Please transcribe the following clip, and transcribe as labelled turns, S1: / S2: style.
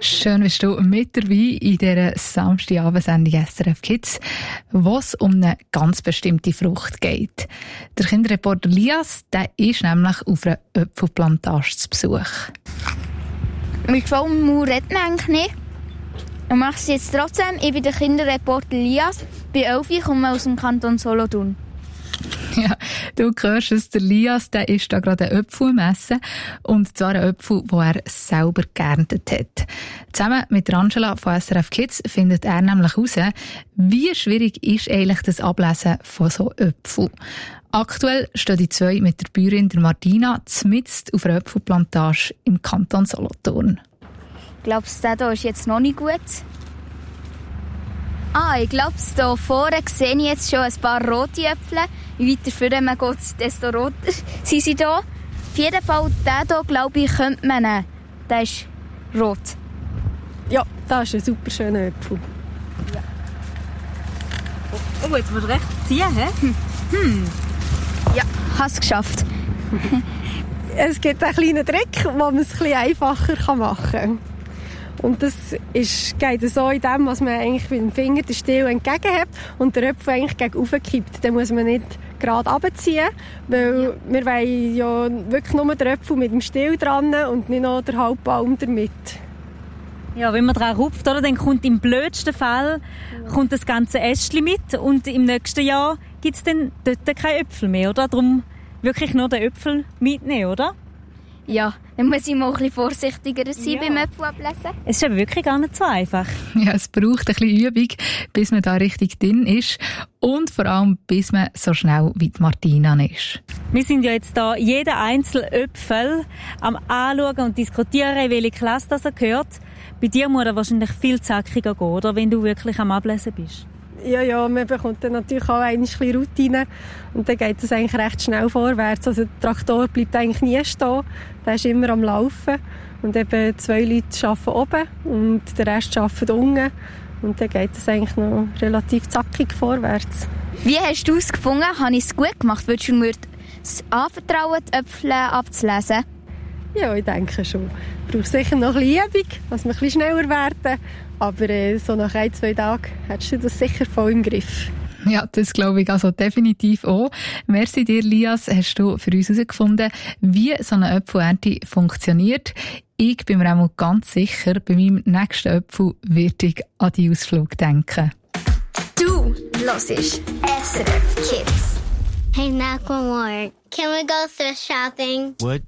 S1: Schön bist du mit dabei in dieser Samstagabendsendung SRF Kids, wo es um eine ganz bestimmte Frucht geht. Der Kinderreporter Lias, der ist nämlich auf einer Äpfelplantage zu Besuch.
S2: Mit Schwalmau redet man eigentlich nicht. Ich mache es jetzt trotzdem. Ich bin der Kinderreporter Lias. Bin 11 und komme aus dem Kanton Solothurn.
S1: Ja, du hörst es, der Lias, der ist da gerade einen Äpfel am Essen. Und zwar einen Äpfel, den er selber geerntet hat. Zusammen mit Angela von SRF Kids findet er nämlich heraus, wie schwierig ist eigentlich das Ablesen von so Äpfeln. Aktuell stehen die zwei mit der Bäuerin der Martina mitten auf einer Äpfelplantage im Kanton Solothurn.
S2: Glaubst du, der ist jetzt noch nicht gut? Ich glaube, hier vorne sehe ich jetzt schon ein paar rote Äpfel. Je weiter vorne man geht, desto roter sind sie hier. Auf jeden Fall, den hier, glaube ich, könnte man nehmen. Der ist rot.
S3: Ja, das ist ein super schöner Äpfel.
S2: Ja.
S3: Oh, jetzt musst du recht ziehen, hä?
S2: Ja, habe es geschafft.
S3: Es gibt einen kleinen Trick, wo man es ein bisschen einfacher machen kann. Und das geht so in dem, was man eigentlich mit dem Finger den Stiel entgegenhebt und der Äpfel eigentlich gegen oben kippt. Dann muss man nicht gerade runterziehen, weil wir wollen ja wirklich nur den Äpfel mit dem Stiel dran und nicht noch den Halbbaum damit.
S4: Ja, wenn man daran rupft, oder, dann kommt im blödsten Fall das ganze Ästchen mit und im nächsten Jahr gibt es dann dort keine Äpfel mehr, oder? Darum wirklich nur den Äpfel mitnehmen, oder?
S2: Ja, dann muss ich mal ein bisschen vorsichtiger sein beim Äpfel ablesen.
S4: Es ist aber wirklich gar nicht so einfach.
S1: Ja, es braucht ein bisschen Übung, bis man da richtig drin ist und vor allem, bis man so schnell wie die Martina ist.
S4: Wir sind ja jetzt hier jeden einzelnen Äpfel am Anschauen und diskutieren, in welche Klasse das gehört. Bei dir muss er wahrscheinlich viel zackiger gehen, oder, wenn du wirklich am Ablesen bist.
S3: Ja, man bekommt dann natürlich auch ein bisschen Routine und dann geht es eigentlich recht schnell vorwärts. Also der Traktor bleibt eigentlich nie stehen, der ist immer am Laufen und eben 2 Leute arbeiten oben und der Rest arbeitet unten und dann geht es eigentlich noch relativ zackig vorwärts.
S2: Wie hast du es gefunden? Habe ich es gut gemacht? Würdest du mir anvertrauen, die Äpfel abzulesen?
S3: Ja, ich denke schon. Ich brauche sicher noch ein bisschen Übung, dass wir ein bisschen schneller werden. Aber so nach 1-2 Tagen hättest du das sicher voll im Griff.
S1: Ja, das glaube ich also definitiv auch. Merci dir, Lias, hast du für uns herausgefunden, wie so eine Äpfelernte funktioniert. Ich bin mir auch ganz sicher, bei meinem nächsten Äpfel werde ich an die Ausflug denken.
S2: Du hörst SRF Kids.
S5: Hey, knock one more. Can we go thrift shopping?
S6: What?